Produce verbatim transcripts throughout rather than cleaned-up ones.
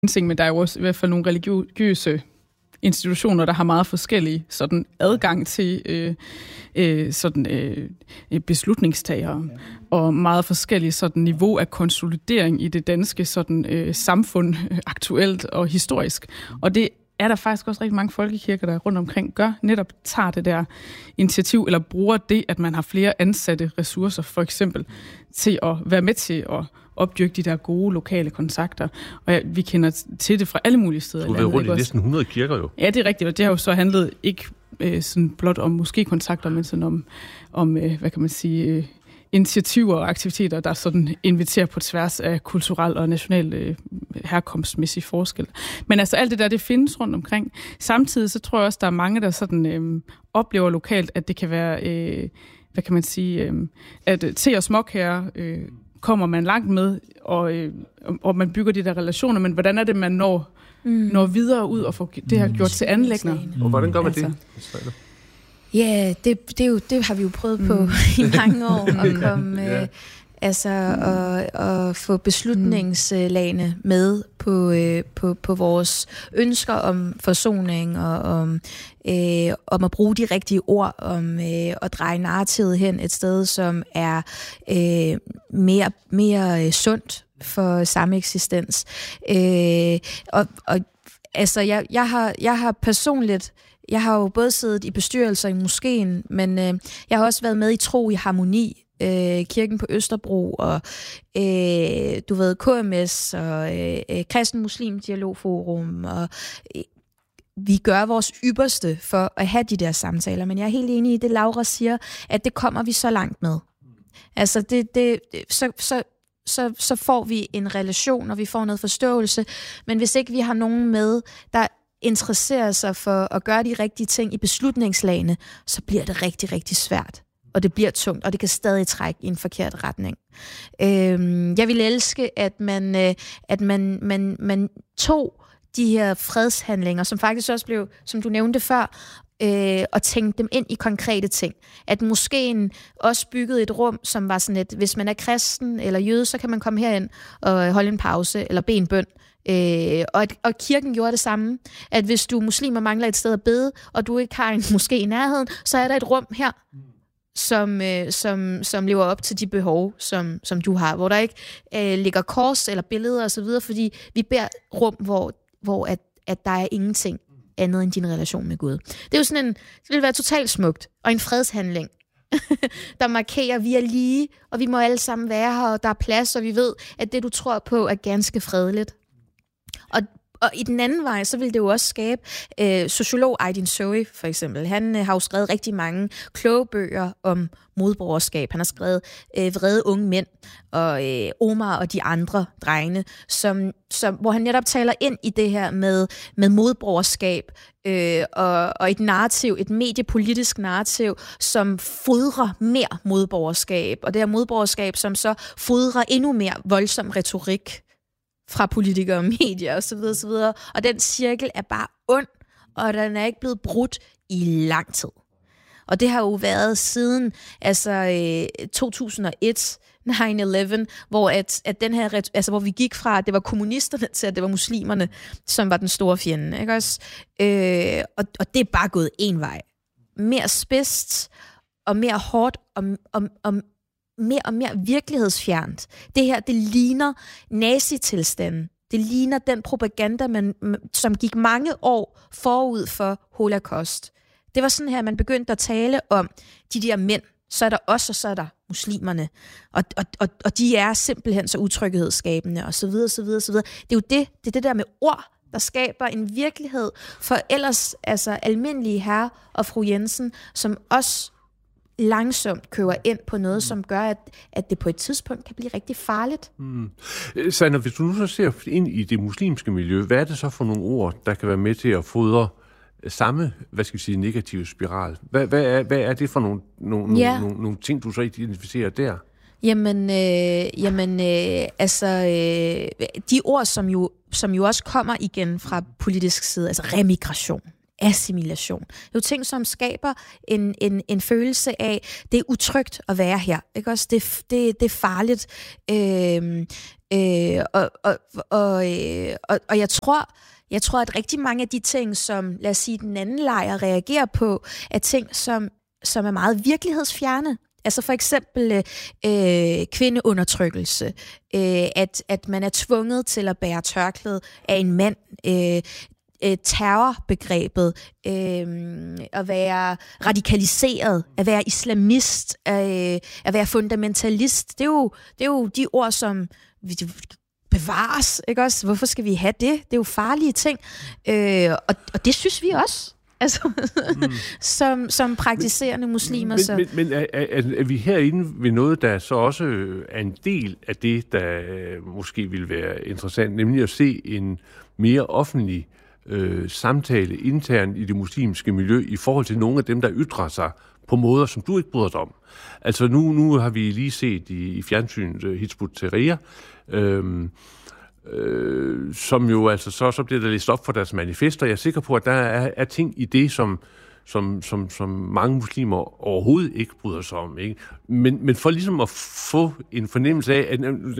ting, men der er jo også i hvert fald nogle religiøse institutioner, der har meget forskellige sådan adgang til øh, øh, sådan øh, beslutningstagere og meget forskellige sådan niveau af konsolidering i det danske sådan øh, samfund øh, aktuelt og historisk. Og det er der faktisk også rigtig mange folkekirker, der rundt omkring gør, netop tager det der initiativ, eller bruger det, at man har flere ansatte ressourcer, for eksempel, til at være med til at opdyrke de der gode lokale kontakter. Og ja, vi kender til det fra alle mulige steder. Du har været rundt i næsten hundrede kirker jo. Ja, det er rigtigt, og det har jo så handlet ikke øh, sådan blot om måske-kontakter, men sådan om, om øh, hvad kan man sige, øh, initiativer og aktiviteter, der sådan inviterer på tværs af kulturel og national øh, herkomstmæssig forskel. Men altså alt det der, det findes rundt omkring. Samtidig så tror jeg også, der er mange, der sådan øh, oplever lokalt, at det kan være, øh, hvad kan man sige, øh, at te og småkager øh, kommer man langt med, og, øh, og man bygger de der relationer, men hvordan er det, man når, mm. når videre ud og får det her gjort til anliggender? Og hvordan gør man altså, det? Ja, det, det, er jo, det har vi jo prøvet på mm. i mange år, at komme, ja. øh, altså at, at få beslutningslagene med på, øh, på, på vores ønsker om forsoning og om, øh, om at bruge de rigtige ord, om øh, at dreje narrativet hen et sted, som er øh, mere, mere øh, sundt for samme eksistens. Øh, og, og altså, jeg, jeg, har, jeg har personligt Jeg har jo både siddet i bestyrelser i moskeen, men øh, jeg har også været med i Tro i Harmoni, øh, kirken på Østerbro, og øh, du ved, K M S, og øh, Kristen Muslim Dialogforum, og øh, vi gør vores ypperste for at have de der samtaler, men jeg er helt enig i det, Laura siger, at det kommer vi så langt med. Altså, det, det, så, så, så, så får vi en relation, og vi får noget forståelse, men hvis ikke vi har nogen med, der interesserer sig for at gøre de rigtige ting i beslutningslagene, så bliver det rigtig, rigtig svært. Og det bliver tungt, og det kan stadig trække i en forkert retning. Øhm, jeg vil elske, at man, øh, at man, man, man tog de her fredshandlinger, som faktisk også blev, som du nævnte før, øh, og tænkte dem ind i konkrete ting. At moskéen også byggede et rum, som var sådan et, hvis man er kristen eller jøde, så kan man komme herind og holde en pause, eller bede en bøn. Øh, og, og kirken gjorde det samme, at hvis du muslimer mangler et sted at bede, og du ikke har en moské i nærheden, så er der et rum her, som, øh, som, som lever op til de behov, som, som du har, hvor der ikke øh, ligger kors eller billeder osv., fordi vi beder rum, hvor, hvor at, at der er ingenting andet end din relation med Gud. Det er jo sådan en, det vil være totalt smukt, og en fredshandling, der markerer, at vi er lige, og vi må alle sammen være her, og der er plads, og vi ved, at det du tror på er ganske fredeligt. Og, og i den anden vej, så vil det jo også skabe øh, sociolog Aydin Soei for eksempel. Han øh, har jo skrevet rigtig mange kloge bøger om modborgerskab. Han har skrevet øh, Vrede unge mænd og øh, Omar og de andre drenge, som, som, hvor han netop taler ind i det her med, med modborgerskab øh, og, og et narrativ, et mediepolitisk narrativ, som fodrer mere modborgerskab. Og det her modborgerskab, som så fodrer endnu mere voldsom retorik fra politikere og medier osv. osv. Og den cirkel er bare ond, og den er ikke blevet brudt i lang tid. Og det har jo været siden altså, øh, to tusind og et, nine eleven, hvor, at, at den her, altså, hvor vi gik fra, at det var kommunisterne til, at det var muslimerne, som var den store fjende. Ikke også? Øh, og, og det er bare gået en vej. Mere spidst og mere hårdt og, og, og mere og mere virkelighedsfjernt. Det her, det ligner nazitilstanden. Det ligner den propaganda, man, som gik mange år forud for Holocaust. Det var sådan her, man begyndte at tale om de der mænd. Så er der os, og så er der muslimerne. Og, og, og, og de er simpelthen så utryghedsskabende, og så videre, så videre, så videre. Det er jo det, det er det der med ord, der skaber en virkelighed for ellers altså almindelige herre og fru Jensen, som også langsomt køber ind på noget, som gør, at, at det på et tidspunkt kan blive rigtig farligt. Mm. Sanna, hvis du nu så ser ind i det muslimske miljø, hvad er det så for nogle ord, der kan være med til at fodre samme, hvad skal vi sige, negative spiral? Hvad, hvad, er, hvad er det for nogle, nogle, ja. nogle, nogle ting, du så identificerer der? Jamen, øh, jamen øh, altså, øh, de ord, som jo, som jo også kommer igen fra politisk side, altså remigration, assimilation. Det er jo ting, som skaber en, en, en følelse af, det er utrygt at være her. Ikke også? Det, det, det er farligt. Øh, Øh, og, og, og, øh, og, og jeg tror, jeg tror, at rigtig mange af de ting, som, lad os sige, den anden lejr reagerer på, er ting, som, som er meget virkelighedsfjerne. Altså for eksempel øh, kvindeundertrykkelse, øh, at, at man er tvunget til at bære tørklæde af en mand, øh, øh, terrorbegrebet, øh, at være radikaliseret, at være islamist, øh, at være fundamentalist. Det er jo, det er jo de ord, som vi bevares, ikke også? Hvorfor skal vi have det? Det er jo farlige ting, øh, og, og det synes vi også. Altså, mm. som, som praktiserende muslimer. Men, så. men, men er, er, er vi herinde ved noget, der så også er en del af det, der måske ville være interessant, nemlig at se en mere offentlig øh, samtale internt i det muslimske miljø i forhold til nogle af dem, der ytrer sig på måder, som du ikke bryder dig om. Altså nu, nu har vi lige set i, i fjernsynet uh, Hizb ut-Tahrir, øh, Øh, som jo altså så, så bliver der læst op for deres manifester. Jeg er sikker på, at der er, er ting i det, som, som, som, som mange muslimer overhovedet ikke bryder sig om. Ikke? Men, men for ligesom at få en fornemmelse af,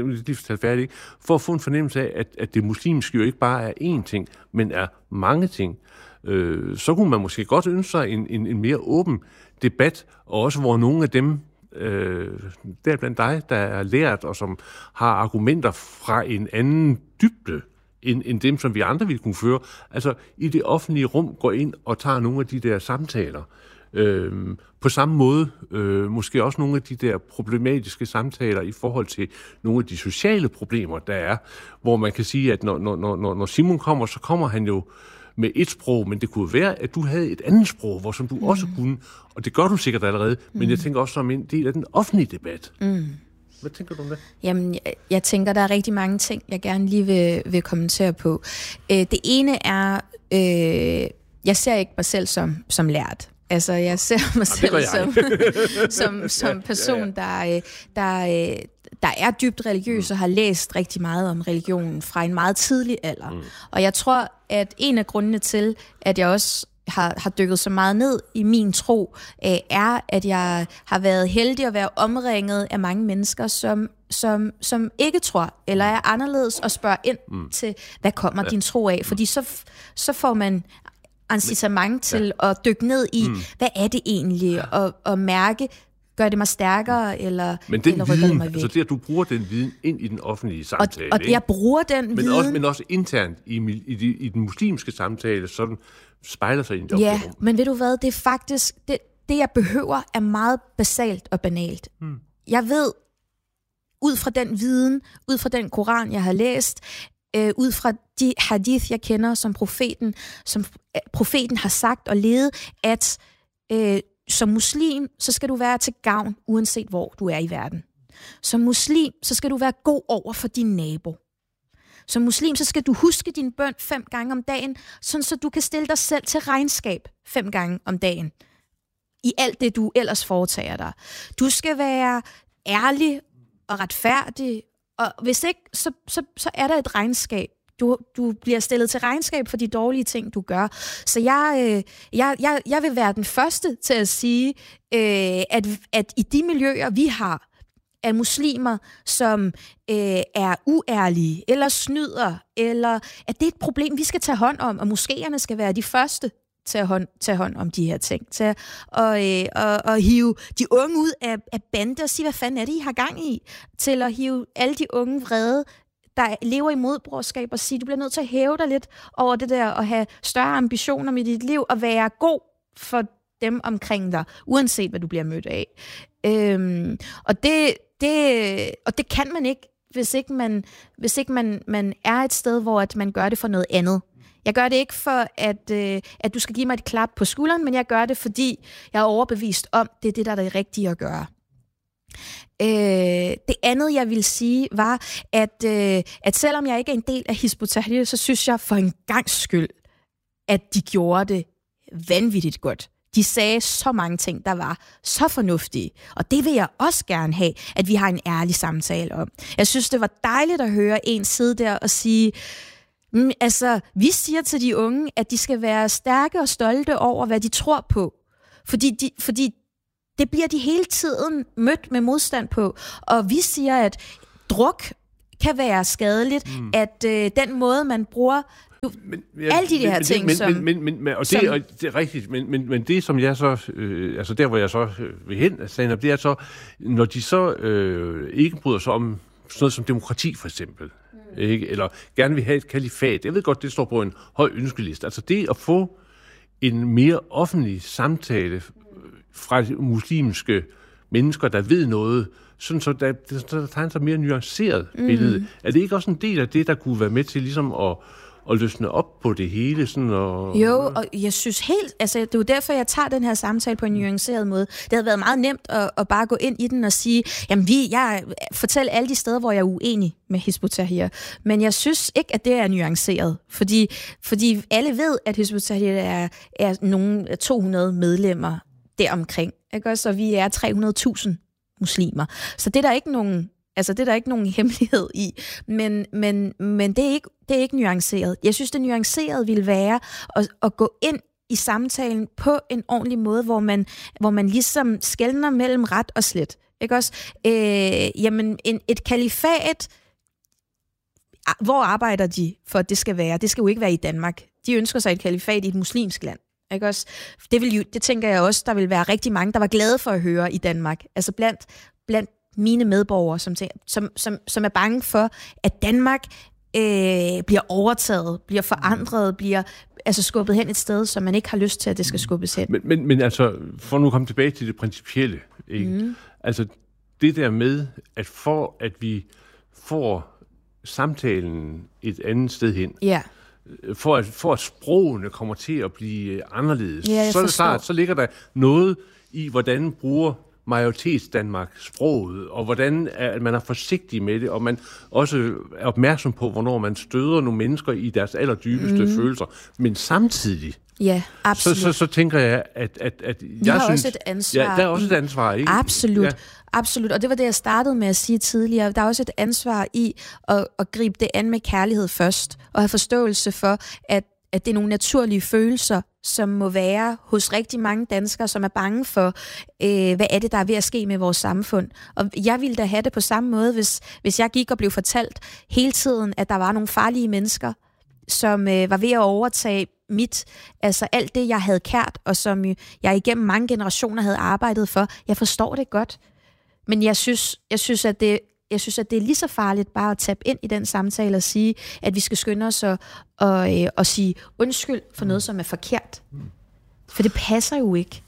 at, for at få en fornemmelse af, at, at det muslimske jo ikke bare er én ting, men er mange ting, øh, så kunne man måske godt ønske sig en, en, en mere åben debat, og også hvor nogle af dem, Øh, der blandt dig, der er lært, og som har argumenter fra en anden dybde, end, end dem, som vi andre ville kunne føre. Altså, i det offentlige rum går ind og tager nogle af de der samtaler. Øh, på samme måde, øh, måske også nogle af de der problematiske samtaler i forhold til nogle af de sociale problemer, der er, hvor man kan sige, at når, når, når, når Simon kommer, så kommer han jo med et sprog, men det kunne være, at du havde et andet sprog, hvor som du mm. også kunne, og det gør du sikkert allerede, men mm. jeg tænker også som en del af den offentlige debat. Mm. Hvad tænker du om det? Jamen, jeg, jeg tænker, der er rigtig mange ting, jeg gerne lige vil, vil kommentere på. Øh, det ene er, øh, jeg ser ikke mig selv som, som lært. Altså, jeg ser mig selv som, som, som person, der, der, der er dybt religiøs og har læst rigtig meget om religionen fra en meget tidlig alder. Mm. Og jeg tror, at en af grundene til, at jeg også har, har dykket så meget ned i min tro, øh, er, at jeg har været heldig at være omringet af mange mennesker, som, som, som ikke tror, eller er anderledes, og spørger ind mm. til, hvad kommer ja. din tro af? Fordi så, så får man incitament til ja. at dykke ned i, mm. hvad er det egentlig, ja. og, og mærke, gør det mig stærkere, eller, men den eller rykker viden, det mig væk. Altså det, at du bruger den viden ind i den offentlige samtale. Og, og jeg bruger den men viden... Også, men også internt i, i, de, i den muslimske samtale, sådan spejler sig ind i det ja, offentlige rum. Men ved du hvad, det er faktisk... Det, det, jeg behøver, er meget basalt og banalt. Hmm. Jeg ved, ud fra den viden, ud fra den koran, jeg har læst, øh, ud fra de hadith, jeg kender, som profeten, som profeten har sagt og levet, at øh, som muslim, så skal du være til gavn, uanset hvor du er i verden. Som muslim, så skal du være god over for din nabo. Som muslim, så skal du huske din bøn fem gange om dagen, sådan så du kan stille dig selv til regnskab fem gange om dagen. I alt det, du ellers foretager dig. Du skal være ærlig og retfærdig, og hvis ikke, så, så, så er der et regnskab. Du, du bliver stillet til regnskab for de dårlige ting, du gør. Så jeg, øh, jeg, jeg, jeg vil være den første til at sige, øh, at, at i de miljøer, vi har, af muslimer, som øh, er uærlige, eller snyder, eller at det er et problem, vi skal tage hånd om, og moskéerne skal være de første til at hånd, tage hånd om de her ting, til at og, øh, og, og hive de unge ud af, af bande og sige, hvad fanden er det, I har gang i, til at hive alle de unge vrede, der lever i modbrorskab, og sige, du bliver nødt til at hæve dig lidt over det der, og have større ambitioner med dit liv, og være god for dem omkring dig, uanset hvad du bliver mødt af. Øhm, og det Det, og det kan man ikke, hvis ikke, man, hvis ikke man, man er et sted, hvor at man gør det for noget andet. Jeg gør det ikke for, at, øh, at du skal give mig et klap på skulderen, men jeg gør det, fordi jeg er overbevist om, det er det, der er det rigtige at gøre. Øh, det andet, jeg vil sige, var, at, øh, at selvom jeg ikke er en del af Hizb ut-Tahrir, så synes jeg for en gangs skyld, at de gjorde det vanvittigt godt. De sagde så mange ting, der var så fornuftige. Og det vil jeg også gerne have, at vi har en ærlig samtale om. Jeg synes, det var dejligt at høre en sidde der og sige, mm, altså, vi siger til de unge, at de skal være stærke og stolte over, hvad de tror på. Fordi, de, fordi det bliver de hele tiden mødt med modstand på. Og vi siger, at druk kan være skadeligt, mm. at øh, den måde, man bruger du, men, ja, alle de her men, ting, men, som... Men, men, men, men, og, som, det, og det er rigtigt, men, men, men det, som jeg så... Øh, altså der, hvor jeg så øh, vil hen, stand-up, det er så, når de så øh, ikke bryder sig om sådan noget som demokrati, for eksempel, mm. ikke? Eller gerne vil have et kalifat. Jeg ved godt, det står på en høj ønskeliste. Altså det at få en mere offentlig samtale fra muslimske mennesker, der ved noget, sådan så der, der tegner sig mere nuanceret mm. billede. Er det ikke også en del af det, der kunne være med til ligesom at, at løsne op på det hele? Sådan og, jo, og jeg synes helt... Altså, det er jo derfor, jeg tager den her samtale på en nuanceret måde. Det havde været meget nemt at, at bare gå ind i den og sige, jamen, vi, jeg fortæller alle de steder, hvor jeg er uenig med Hizb ut-Tahrir. Men jeg synes ikke, at det er nuanceret. Fordi, fordi alle ved, at Hizb ut-Tahrir er, er nogle to hundrede medlemmer deromkring. Ikke? Så vi er tre hundrede tusind muslimer. Så det er der ikke nogen, altså det er der ikke nogen hemmelighed i. Men, men, men det, er ikke, det er ikke nuanceret. Jeg synes, det nuancerede ville være at, at gå ind i samtalen på en ordentlig måde, hvor man, hvor man ligesom skelner mellem ret og slet. Ikke også? Øh, jamen, en, et kalifat, hvor arbejder de for, at det skal være? Det skal jo ikke være i Danmark. De ønsker sig et kalifat i et muslimsk land. Ikke også? Det, vil jo, det tænker jeg også, der vil være rigtig mange, der var glade for at høre i Danmark. Altså blandt, blandt mine medborgere, som, som, som, som er bange for, at Danmark øh, bliver overtaget, bliver forandret, bliver altså skubbet hen et sted, som man ikke har lyst til, at det skal skubbes hen. Men, men, men altså, for nu at komme tilbage til det principielle, ikke? Mm. Altså det der med, at for at vi får samtalen et andet sted hen, ja. For at, for at sprogene kommer til at blive anderledes, ja, så er det klart, så ligger der noget i, hvordan bruger majoritetsdanmark sproget, og hvordan er, man er forsigtig med det, og man også er opmærksom på, hvornår man støder nogle mennesker i deres allerdybeste mm. følelser. Men samtidig, ja, absolut. Så, så, så tænker jeg, at, at, at vi jeg har synes... også et ansvar. Ja, der er også et ansvar, ikke? Absolut. Ja. Absolut, og det var det, jeg startede med at sige tidligere. Der er også et ansvar i at, at gribe det an med kærlighed først, og have forståelse for, at, at det er nogle naturlige følelser, som må være hos rigtig mange danskere, som er bange for, øh, hvad er det, der er ved at ske med vores samfund. Og jeg ville da have det på samme måde, hvis, hvis jeg gik og blev fortalt hele tiden, at der var nogle farlige mennesker, som øh, var ved at overtage mit, altså alt det, jeg havde kært, og som jeg igennem mange generationer havde arbejdet for. Jeg forstår det godt. Men jeg synes, jeg synes, at det, jeg synes, at det er lige så farligt bare at tabe ind i den samtale og sige, at vi skal skynde os og, og, og sige undskyld for noget, som er forkert. For det passer jo ikke.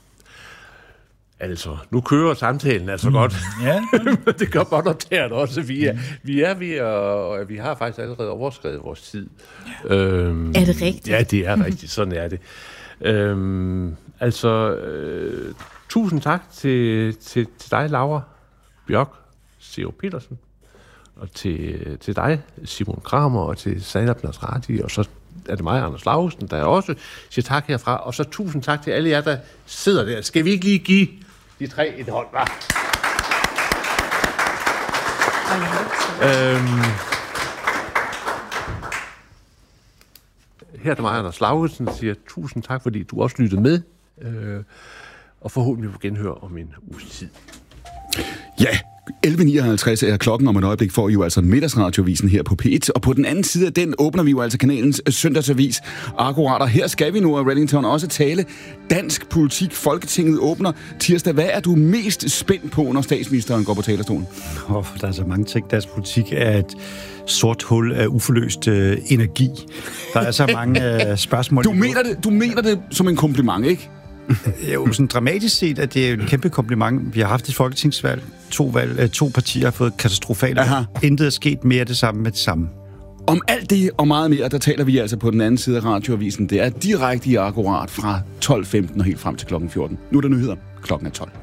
Altså, nu kører samtalen altså mm. godt. Ja. Det gør godt optaget også. Vi er, vi er ved at, og vi har faktisk allerede overskredet vores tid. Ja. Øhm, er det rigtigt? Ja, det er rigtigt. Sådan er det. Øhm, altså... Øh, Tusind tak til, til, til dig, Laura Bjørk, C O Petersen, og til, til dig, Simon Kramer, og til Zainab Nasrati, og så er det mig, Anders Lausen, der også siger tak herfra, og så tusind tak til alle jer, der sidder der. Skal vi ikke lige give de tre et hold, hva'? øhm, her er det mig, Anders Lausen, der siger tusind tak, fordi du også lyttede med. Øh, og forhåbentlig på genhør om en uges tid. Ja, elleve nioghalvtreds er klokken. Om et øjeblik får I jo altså middagsradiovisen her på P et, og på den anden side af den åbner vi jo altså kanalens søndagsavis Akkurat, og her skal vi nu af Reddington også tale dansk politik. Folketinget åbner tirsdag. Hvad er du mest spændt på, når statsministeren går på talerstolen? Oh, der er så mange ting. Dansk politik er et sort hul af uforløst øh, energi. Der er så mange øh, spørgsmål. Du mener, det, du mener det som en kompliment, ikke? Jo, sådan dramatisk set, at det er en kæmpe kompliment. Vi har haft et folketingsvalg. To, valg, to partier har fået katastrofalt. Intet er sket mere det samme med det samme. Om alt det og meget mere, der taler vi altså på den anden side af radioavisen. Det er direkte i Akkurat fra tolv femten og helt frem til klokken fjorten. Nu er der nyheder. Klokken er tolv.